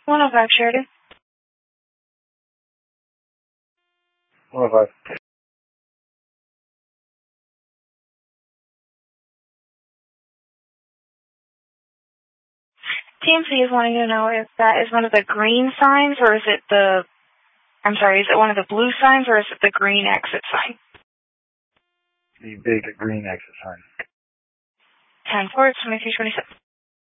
105 Sheridan. 105. TMC is wanting to know if that is one of the green signs, or is it is it one of the blue signs, or is it the green exit sign? The big green exit sign. 10-4, 2327.